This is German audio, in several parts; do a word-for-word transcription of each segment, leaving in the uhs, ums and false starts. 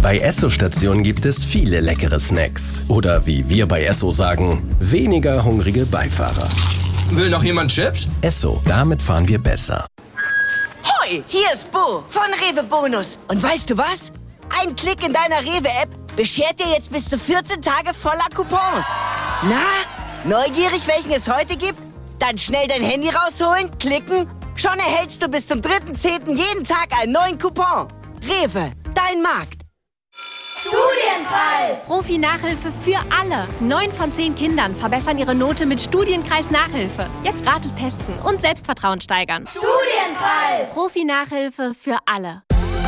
Bei Esso-Stationen gibt es viele leckere Snacks. Oder wie wir bei Esso sagen, weniger hungrige Beifahrer. Will noch jemand Chips? Esso, damit fahren wir besser. Hoi, hier ist Bo von Rewe Bonus. Und weißt du was? Ein Klick in deiner Rewe-App beschert dir jetzt bis zu vierzehn Tage voller Coupons. Na, neugierig, welchen es heute gibt? Dann schnell dein Handy rausholen, klicken. Schon erhältst du bis zum dritten zehnten jeden Tag einen neuen Coupon. Rewe, dein Markt. Studienkreis! Profi-Nachhilfe für alle. Neun von zehn Kindern verbessern ihre Note mit Studienkreis-Nachhilfe. Jetzt gratis testen und Selbstvertrauen steigern. Studienkreis! Profi-Nachhilfe für alle.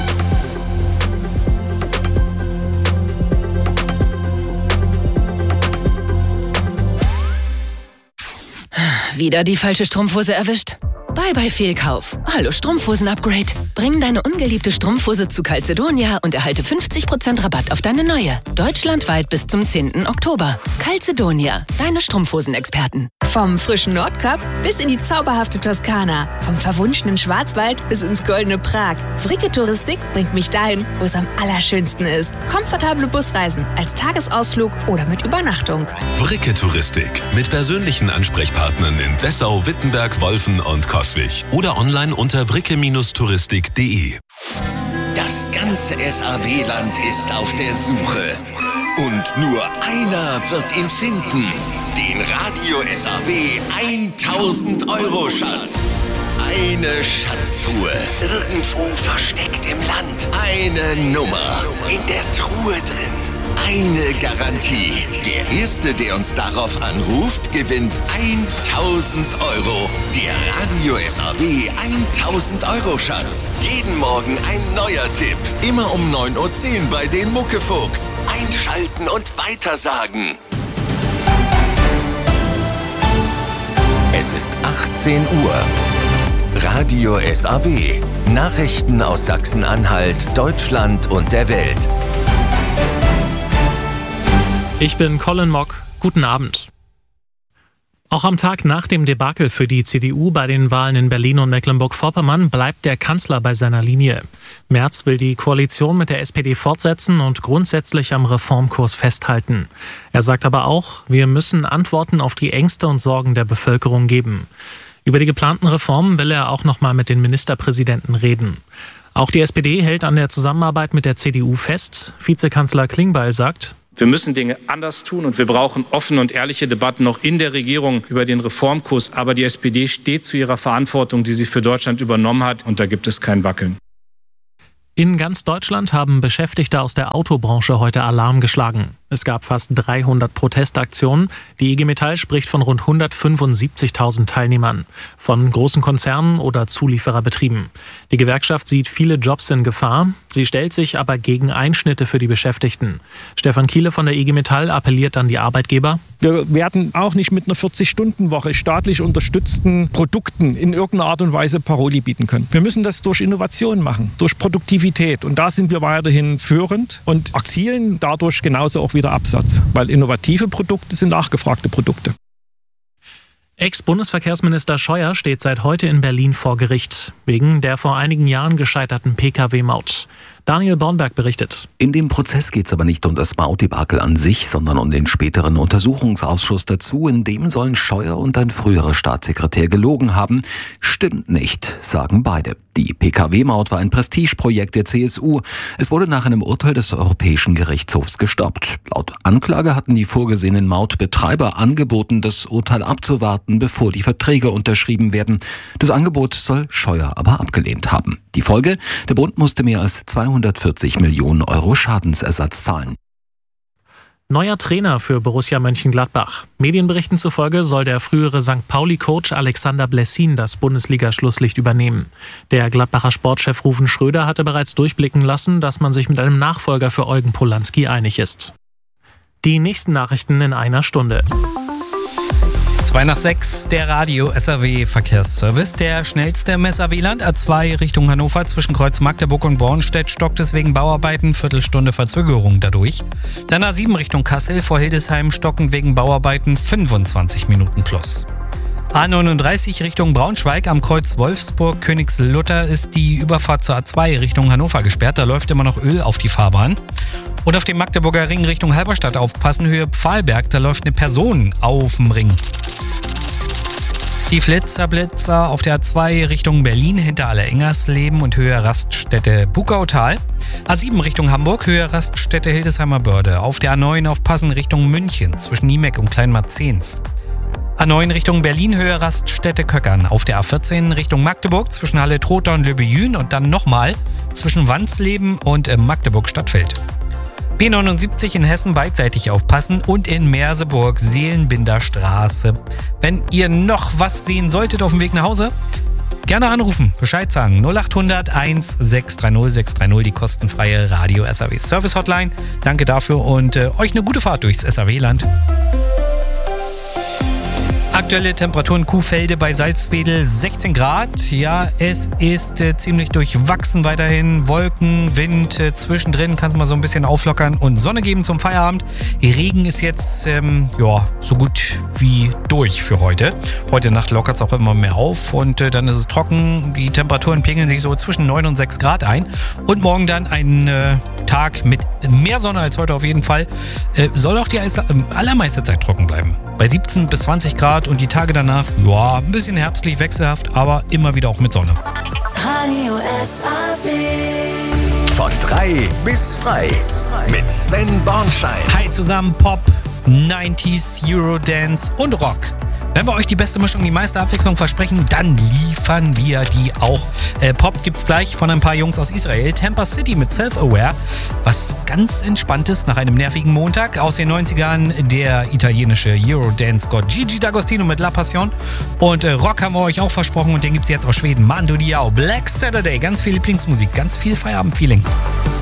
Wieder die falsche Strumpfhose erwischt? Bye bye Fehlkauf. Hallo Strumpfhosen-Upgrade. Bring deine ungeliebte Strumpfhose zu Calzedonia und erhalte fünfzig Prozent Rabatt auf deine neue. Deutschlandweit bis zum zehnten Oktober. Calzedonia, deine Strumpfhosen-Experten. Vom frischen Nordkap bis in die zauberhafte Toskana. Vom verwunschenen Schwarzwald bis ins goldene Prag. Fricke Touristik bringt mich dahin, wo es am allerschönsten ist. Komfortable Busreisen als Tagesausflug oder mit Übernachtung. Fricke Touristik. Mit persönlichen Ansprechpartnern in Dessau, Wittenberg, Wolfen und Koswig. Oder online unter bricke touristik punkt de. Das ganze S A W-Land ist auf der Suche. Und nur einer wird ihn finden. Den Radio S A W tausend Euro Schatz. Eine Schatztruhe. Irgendwo versteckt im Land. Eine Nummer. In der Truhe drin. Eine Garantie. Der Erste, der uns darauf anruft, gewinnt tausend Euro. Der Radio S A W tausend Euro Schatz. Jeden Morgen ein neuer Tipp. Immer um neun Uhr zehn bei den Muckefuchs. Einschalten und weitersagen. Es ist achtzehn Uhr. Radio S A W. Nachrichten aus Sachsen-Anhalt, Deutschland und der Welt. Ich bin Colin Mock. Guten Abend. Auch am Tag nach dem Debakel für die C D U bei den Wahlen in Berlin und Mecklenburg-Vorpommern bleibt der Kanzler bei seiner Linie. Merz will die Koalition mit der S P D fortsetzen und grundsätzlich am Reformkurs festhalten. Er sagt aber auch, wir müssen Antworten auf die Ängste und Sorgen der Bevölkerung geben. Über die geplanten Reformen will er auch noch mal mit den Ministerpräsidenten reden. Auch die S P D hält an der Zusammenarbeit mit der C D U fest. Vizekanzler Klingbeil sagt: Wir müssen Dinge anders tun und wir brauchen offene und ehrliche Debatten noch in der Regierung über den Reformkurs. Aber die S P D steht zu ihrer Verantwortung, die sie für Deutschland übernommen hat, und da gibt es kein Wackeln. In ganz Deutschland haben Beschäftigte aus der Autobranche heute Alarm geschlagen. Es gab fast dreihundert Protestaktionen. Die I G Metall spricht von rund hundertfünfundsiebzigtausend Teilnehmern, von großen Konzernen oder Zuliefererbetrieben. Die Gewerkschaft sieht viele Jobs in Gefahr. Sie stellt sich aber gegen Einschnitte für die Beschäftigten. Stefan Kiele von der I G Metall appelliert an die Arbeitgeber: Wir werden auch nicht mit einer vierzig-Stunden-Woche staatlich unterstützten Produkten in irgendeiner Art und Weise Paroli bieten können. Wir müssen das durch Innovation machen, durch Produktivität. Und da sind wir weiterhin führend und erzielen dadurch genauso auch wieder Absatz, weil innovative Produkte sind nachgefragte Produkte. Ex-Bundesverkehrsminister Scheuer steht seit heute in Berlin vor Gericht, wegen der vor einigen Jahren gescheiterten P K W-Maut. Daniel Bornberg berichtet. In dem Prozess geht es aber nicht um das Mautdebakel an sich, sondern um den späteren Untersuchungsausschuss dazu. In dem sollen Scheuer und ein früherer Staatssekretär gelogen haben. Stimmt nicht, sagen beide. Die P K W-Maut war ein Prestigeprojekt der C S U. Es wurde nach einem Urteil des Europäischen Gerichtshofs gestoppt. Laut Anklage hatten die vorgesehenen Mautbetreiber angeboten, das Urteil abzuwarten, bevor die Verträge unterschrieben werden. Das Angebot soll Scheuer aber abgelehnt haben. Die Folge: Der Bund musste mehr als zweihundertvierzig Millionen Euro Schadensersatz zahlen. Neuer Trainer für Borussia Mönchengladbach. Medienberichten zufolge soll der frühere Sankt Pauli-Coach Alexander Blessin das Bundesliga-Schlusslicht übernehmen. Der Gladbacher Sportchef Ruven Schröder hatte bereits durchblicken lassen, dass man sich mit einem Nachfolger für Eugen Polanski einig ist. Die nächsten Nachrichten in einer Stunde. zwei nach sechs, der Radio S A W Verkehrsservice. Der schnellste im S A W-Land, A zwei Richtung Hannover zwischen Kreuz Magdeburg und Bornstedt, stockt es wegen Bauarbeiten, Viertelstunde Verzögerung dadurch. Dann A sieben Richtung Kassel vor Hildesheim, stockend wegen Bauarbeiten, fünfundzwanzig Minuten plus. A neununddreißig Richtung Braunschweig am Kreuz Wolfsburg-Königslutter ist die Überfahrt zur A zwei Richtung Hannover gesperrt. Da läuft immer noch Öl auf die Fahrbahn. Und auf dem Magdeburger Ring Richtung Halberstadt aufpassen, Höhe Pfahlberg, da läuft eine Person auf dem Ring. Die Flitzerblitzer auf der A zwei Richtung Berlin hinter Allerengers-Leben und Höhe Raststätte Bukautal. A sieben Richtung Hamburg, Höhe Raststätte Hildesheimer Börde. Auf der A neun aufpassen Richtung München zwischen Niemeck und Kleinmarzens. A neun Richtung Berlin, Höhe Raststätte Köckern. Auf der A vierzehn Richtung Magdeburg zwischen Halle-Trotha und Löbejün und dann nochmal zwischen Wandsleben und Magdeburg-Stadtfeld. B neunundsiebzig in Hessen beidseitig aufpassen und in Merseburg Seelenbinder Straße. Wenn ihr noch was sehen solltet auf dem Weg nach Hause, gerne anrufen, Bescheid sagen. null achthundert eins sechs drei null sechs drei null, die kostenfreie Radio S A W Service Hotline. Danke dafür und äh, euch eine gute Fahrt durchs S A W-Land. Aktuelle Temperaturen Kuhfelde bei Salzwedel sechzehn Grad. Ja, es ist äh, ziemlich durchwachsen weiterhin. Wolken, Wind, äh, zwischendrin kann es mal so ein bisschen auflockern und Sonne geben zum Feierabend. Regen ist jetzt ähm, ja, so gut wie durch für heute. Heute Nacht lockert es auch immer mehr auf und äh, dann ist es trocken. Die Temperaturen pegeln sich so zwischen neun und sechs Grad ein. Und morgen dann ein äh, Tag mit mehr Sonne als heute auf jeden Fall. Äh, soll auch die äh, allermeiste Zeit trocken bleiben. Bei siebzehn bis zwanzig Grad und die Tage danach, ja, ein bisschen herbstlich, wechselhaft, aber immer wieder auch mit Sonne. Radio S A W. Von drei bis frei. Mit Sven Bornschein. Hi zusammen, Pop, neunziger, Eurodance und Rock. Wenn wir euch die beste Mischung, die meiste Abwechslung versprechen, dann liefern wir die auch. Äh, Pop gibt's gleich von ein paar Jungs aus Israel. Tampa City mit Self-Aware. Was ganz Entspanntes nach einem nervigen Montag. Aus den neunzigern der italienische Eurodance-Gott Gigi D'Agostino mit La Passion. Und äh, Rock haben wir euch auch versprochen und den gibt's jetzt aus Schweden. Mando Diao, Black Saturday. Ganz viel Lieblingsmusik, ganz viel Feierabend-Feeling.